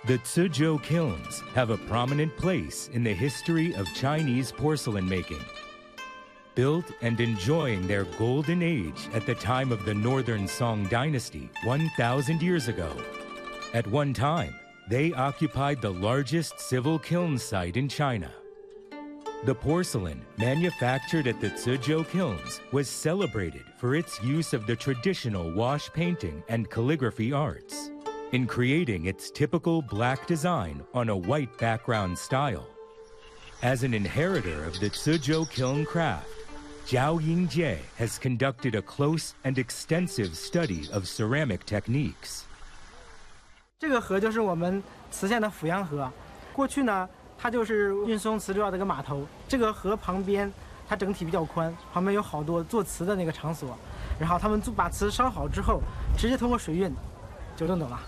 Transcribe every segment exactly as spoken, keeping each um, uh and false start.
The Cizhou kilns have a prominent place in the history of Chinese porcelain making. Built and enjoying their golden age at the time of the Northern Song Dynasty one thousand years ago. At one time, they occupied the largest civil kiln site in China. The porcelain manufactured at the Cizhou kilns was celebrated for its use of the traditional wash painting and calligraphy arts, in creating its typical black design on a white background style. As an inheritor of the Cizhou kiln craft, Zhao Yingjie has conducted a close and extensive study of ceramic techniques. 这个河就是我们磁县的阜阳河，过去呢，它就是运送瓷主要的一个码头。这个河旁边，它整体比较宽，旁边有好多做瓷的那个场所，然后他们把瓷烧好之后，直接通过水运，就这么了。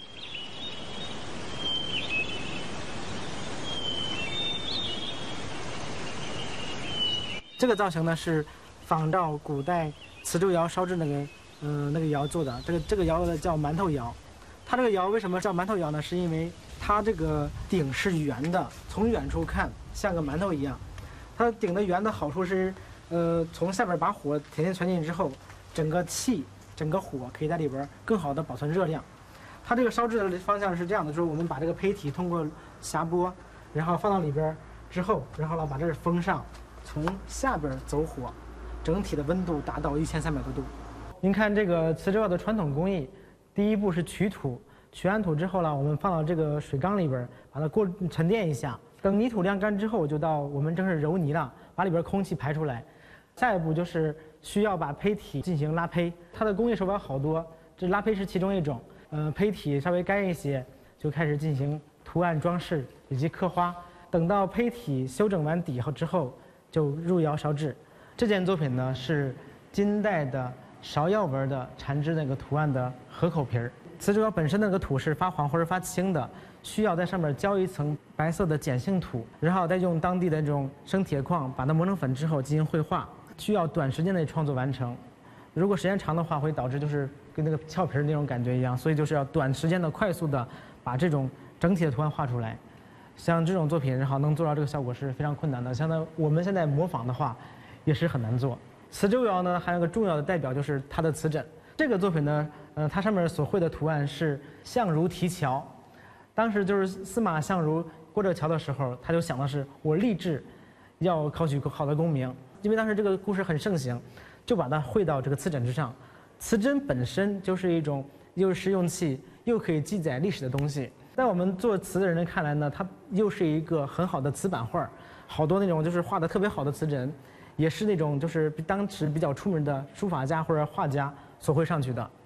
这个造型呢是仿照古代磁州窑烧制那个，嗯、呃，那个窑做的。这个这个窑呢叫馒头窑。它这个窑为什么叫馒头窑呢？是因为它这个顶是圆的，从远处看像个馒头一样。它顶的圆的好处是，呃，从下边把火甜甜传进去之后，整个气、整个火可以在里边更好的保存热量。它这个烧制的方向是这样的，就是我们把这个胚体通过匣钵，然后放到里边之后，然后呢把这儿封上。 从下边走火，整体的温度达到一千三百多度。您看这个磁州窑的传统工艺，第一步是取土，取完土之后呢，我们放到这个水缸里边，把它过沉淀一下。等泥土晾干之后，就到我们正式揉泥了，把里边空气排出来。下一步就是需要把胚体进行拉胚，它的工艺手法好多，这拉胚是其中一种。呃，胚体稍微干一些，就开始进行图案装饰以及刻花。等到胚体修整完底后之后。 就入窑烧制，这件作品呢是金代的芍药纹的缠枝那个图案的河口皮儿。磁州窑本身那个土是发黄或者发青的，需要在上面浇一层白色的碱性土，然后再用当地的这种生铁矿把它磨成粉之后进行绘画，需要短时间内创作完成。如果时间长的话，会导致就是跟那个俏皮儿那种感觉一样，所以就是要短时间的快速的把这种整体的图案画出来。 像这种作品，然后能做到这个效果是非常困难的。相当我们现在模仿的话，也是很难做。磁州窑呢，还有个重要的代表就是它的瓷枕。这个作品呢，呃，它上面所绘的图案是相如提桥。当时就是司马相如过这个桥的时候，他就想的是我立志要考取好的功名，因为当时这个故事很盛行，就把它绘到这个瓷枕之上。瓷枕本身就是一种又是实用器，又可以记载历史的东西。 在我们做瓷的人看来呢，它又是一个很好的瓷版画，好多那种就是画的特别好的瓷枕，也是那种就是当时比较出名的书法家或者画家所绘上去的。